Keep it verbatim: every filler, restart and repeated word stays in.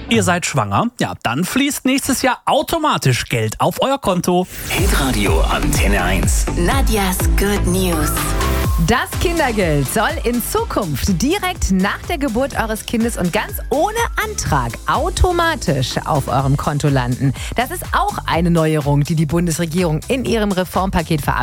Ihr seid schwanger? Ja, dann fließt nächstes Jahr automatisch Geld auf euer Konto. Hitradio Antenne eins. Nadjas Good News. Das Kindergeld soll in Zukunft direkt nach der Geburt eures Kindes und ganz ohne Antrag automatisch auf eurem Konto landen. Das ist auch eine Neuerung, die die Bundesregierung in ihrem Reformpaket verabschiedet